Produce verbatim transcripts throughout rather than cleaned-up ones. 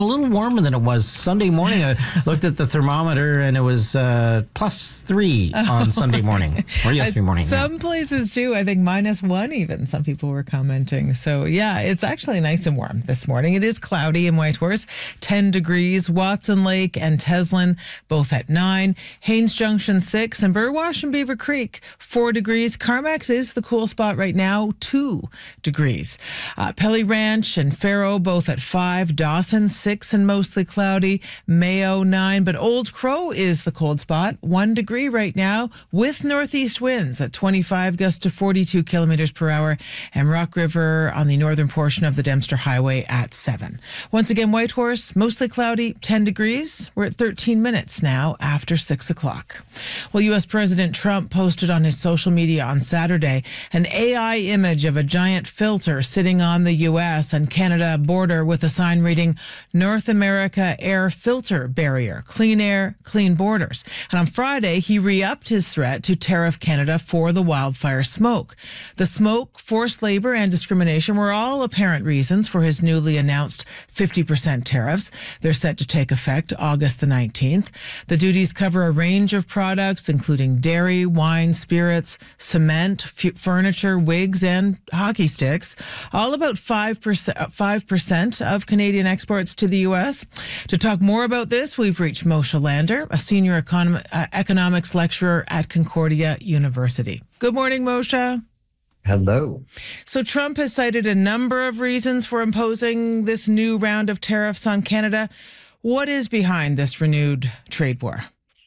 A little warmer than it was Sunday morning. I looked at the thermometer and it was uh, plus three on Sunday morning or yesterday morning. Some yeah. places too, I think minus one even. Some people were commenting. So yeah, it's actually nice and warm this morning. It is cloudy in Whitehorse, ten degrees. Watson Lake and Teslin both at nine. Haines Junction six and Burwash and Beaver Creek four degrees. Carmax is the cool spot right now, two degrees. Uh, Pelly Ranch and Faro both at five. Dawson six and mostly cloudy. Mayo nine, but Old Crow is the cold spot, one degree right now with northeast winds at twenty-five, gusts to forty-two kilometers per hour, and Rock River on the northern portion of the Dempster Highway at seven. Once again, Whitehorse, mostly cloudy, ten degrees. We're at thirteen minutes now after six o'clock. Well, U S President Trump posted on his social media on Saturday an A I image of a giant filter sitting on the U S and Canada border with a sign reading North America Air Filter Barrier, clean air, clean borders. And on Friday, he re-upped his threat to tariff Canada for the wildfire smoke. The smoke, forced labor, and discrimination were all apparent reasons for his newly announced fifty percent tariffs. They're set to take effect August the nineteenth. The duties cover a range of products, including dairy, wine, spirits, cement, f- furniture, wigs, and hockey sticks. All about five percent, five percent of Canadian exports to the U S. To talk more about this, we've reached Moshe Lander, a senior econom- uh, economics lecturer at Concordia University. Good morning, Moshe. Hello. So Trump has cited a number of reasons for imposing this new round of tariffs on Canada. What is behind this renewed trade war?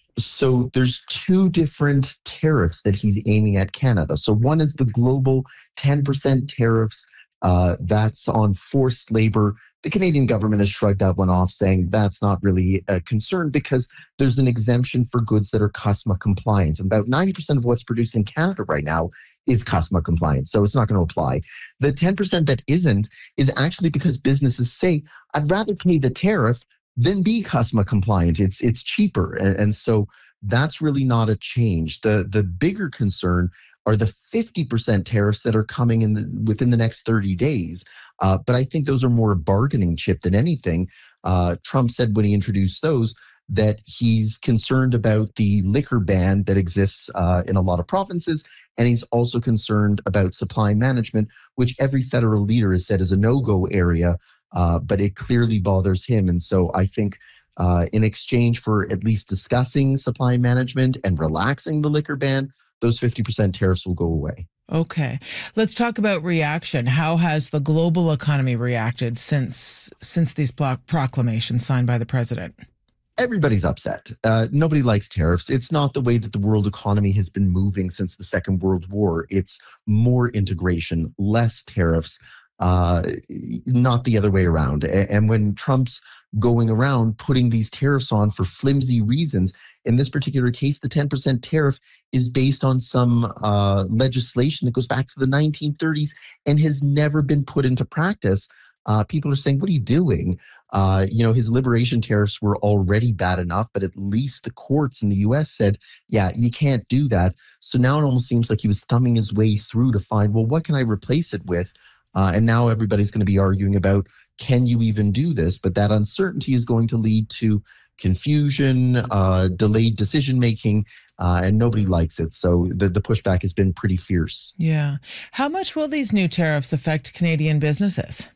So there's two different tariffs that he's aiming at Canada. So one is the global ten percent tariffs. Uh, that's on forced labor. The Canadian government has shrugged that one off, saying that's not really a concern because there's an exemption for goods that are CUSMA compliant. About ninety percent of what's produced in Canada right now is CUSMA compliant, so it's not going to apply. The ten percent that isn't is actually because businesses say, I'd rather pay the tariff than be CUSMA compliant. It's it's cheaper, and, and so that's really not a change. The the bigger concern are the fifty percent tariffs that are coming in the, within the next thirty days. Uh, but I think those are more a bargaining chip than anything. Uh, Trump said when he introduced those that he's concerned about the liquor ban that exists uh, in a lot of provinces, and he's also concerned about supply management, which every federal leader has said is a no-go area, uh, but it clearly bothers him. And so I think uh, in exchange for at least discussing supply management and relaxing the liquor ban, those fifty percent tariffs will go away. Okay. Let's talk about reaction. How has the global economy reacted since since these proclamations signed by the president? Everybody's upset. Uh, nobody likes tariffs. It's not the way that the world economy has been moving since the Second World War. It's more integration, less tariffs, uh, not the other way around. And when Trump's going around putting these tariffs on for flimsy reasons, in this particular case, the ten percent tariff is based on some uh, legislation that goes back to the nineteen thirties and has never been put into practice. Uh, people are saying, what are you doing? Uh, you know, his liberation tariffs were already bad enough, but at least the courts in the U S said, yeah, you can't do that. So now it almost seems like he was thumbing his way through to find, well, what can I replace it with? Uh, and now everybody's going to be arguing about, can you even do this? But that uncertainty is going to lead to confusion, uh, delayed decision-making, uh, and nobody likes it. So the, the pushback has been pretty fierce. Yeah. How much will these new tariffs affect Canadian businesses?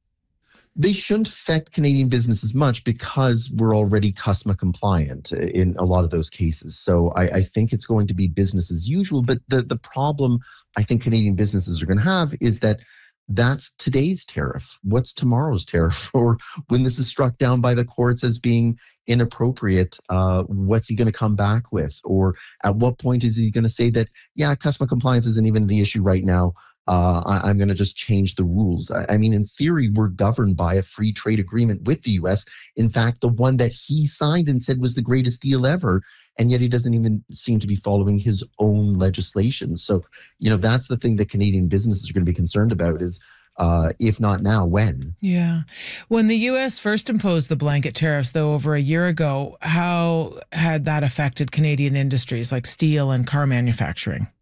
They shouldn't affect Canadian businesses much because we're already CUSMA compliant in a lot of those cases. So I, I think it's going to be business as usual. But the, the problem I think Canadian businesses are going to have is that that's today's tariff. What's tomorrow's tariff? Or when this is struck down by the courts as being inappropriate, uh, what's he going to come back with? Or at what point is he going to say that, yeah, CUSMA compliance isn't even the issue right now. Uh, I, I'm going to just change the rules. I, I mean, in theory, we're governed by a free trade agreement with the U S. In fact, the one that he signed and said was the greatest deal ever. And yet he doesn't even seem to be following his own legislation. So, you know, that's the thing that Canadian businesses are going to be concerned about is, uh, if not now, when? Yeah. When the U S first imposed the blanket tariffs, though, over a year ago, how had that affected Canadian industries like steel and car manufacturing?